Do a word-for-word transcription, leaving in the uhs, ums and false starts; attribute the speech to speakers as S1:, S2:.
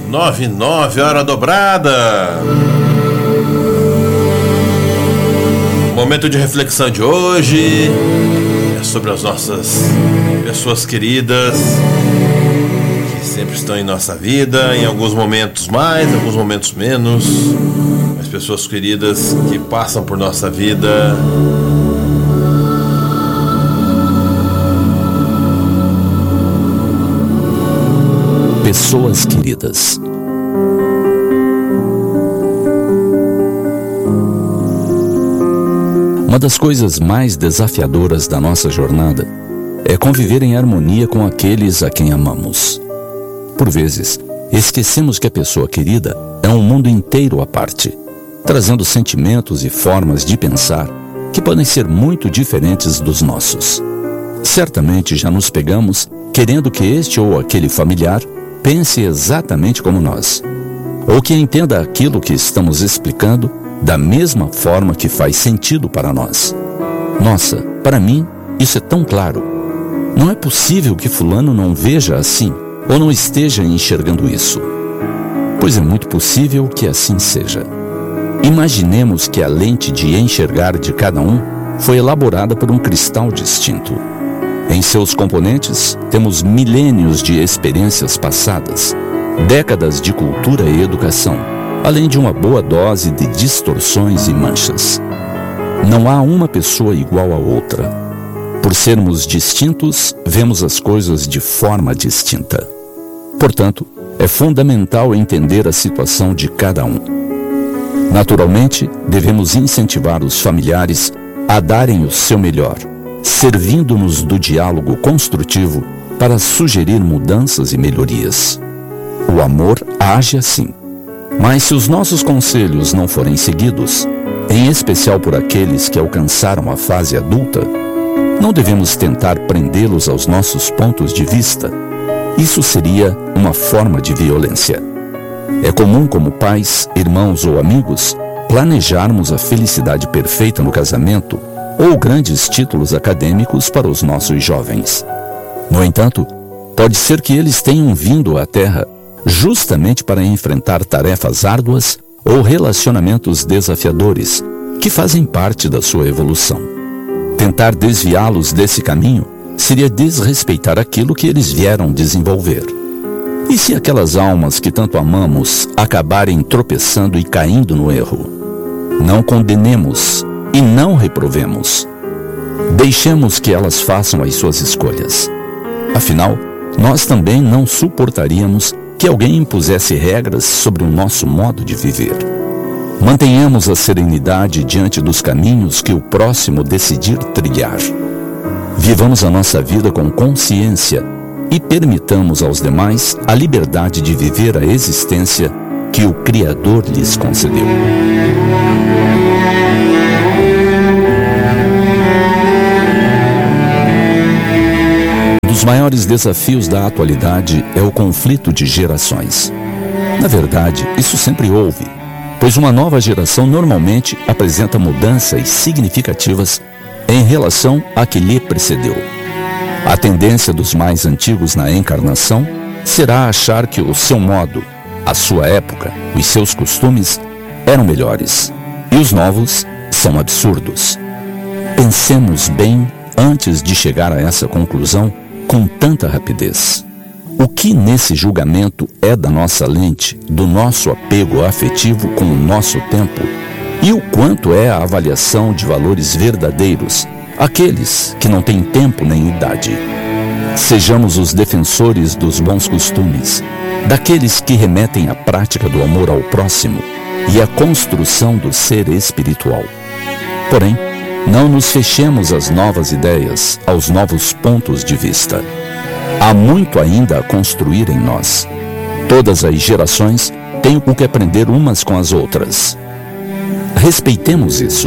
S1: nove e nove, hora dobrada. O momento de reflexão de hoje é sobre as nossas pessoas queridas que sempre estão em nossa vida, em alguns momentos mais, em alguns momentos menos, mas pessoas queridas que passam por nossa vida.
S2: Pessoas queridas. Uma das coisas mais desafiadoras da nossa jornada é conviver em harmonia com aqueles a quem amamos. Por vezes, esquecemos que a pessoa querida é um mundo inteiro à parte, trazendo sentimentos e formas de pensar que podem ser muito diferentes dos nossos. Certamente já nos pegamos querendo que este ou aquele familiar pense exatamente como nós, ou que entenda aquilo que estamos explicando da mesma forma que faz sentido para nós. Nossa, para mim, isso é tão claro. Não é possível que fulano não veja assim, ou não esteja enxergando isso. Pois é muito possível que assim seja. Imaginemos que a lente de enxergar de cada um foi elaborada por um cristal distinto. Em seus componentes, temos milênios de experiências passadas, décadas de cultura e educação, além de uma boa dose de distorções e manchas. Não há uma pessoa igual a outra. Por sermos distintos, vemos as coisas de forma distinta. Portanto, é fundamental entender a situação de cada um. Naturalmente, devemos incentivar os familiares a darem o seu melhor, servindo-nos do diálogo construtivo para sugerir mudanças e melhorias. O amor age assim. Mas se os nossos conselhos não forem seguidos, em especial por aqueles que alcançaram a fase adulta, não devemos tentar prendê-los aos nossos pontos de vista. Isso seria uma forma de violência. É comum, como pais, irmãos ou amigos, planejarmos a felicidade perfeita no casamento ou grandes títulos acadêmicos para os nossos jovens. No entanto, pode ser que eles tenham vindo à Terra justamente para enfrentar tarefas árduas ou relacionamentos desafiadores que fazem parte da sua evolução. Tentar desviá-los desse caminho seria desrespeitar aquilo que eles vieram desenvolver. E se aquelas almas que tanto amamos acabarem tropeçando e caindo no erro? Não condenemos e não reprovemos. Deixemos que elas façam as suas escolhas. Afinal, nós também não suportaríamos que alguém impusesse regras sobre o nosso modo de viver. Mantenhamos a serenidade diante dos caminhos que o próximo decidir trilhar. Vivamos a nossa vida com consciência e permitamos aos demais a liberdade de viver a existência que o Criador lhes concedeu. Um dos maiores desafios da atualidade é o conflito de gerações. Na verdade, isso sempre houve, pois uma nova geração normalmente apresenta mudanças significativas em relação à que lhe precedeu. A tendência dos mais antigos na encarnação será achar que o seu modo, a sua época, os seus costumes eram melhores, e os novos são absurdos. Pensemos bem antes de chegar a essa conclusão com tanta rapidez. O que nesse julgamento é da nossa lente, do nosso apego afetivo com o nosso tempo, e o quanto é a avaliação de valores verdadeiros, aqueles que não têm tempo nem idade. Sejamos os defensores dos bons costumes, daqueles que remetem à prática do amor ao próximo e à construção do ser espiritual. Porém, não nos fechemos às novas ideias, aos novos pontos de vista. Há muito ainda a construir em nós. Todas as gerações têm o que aprender umas com as outras. Respeitemos isso.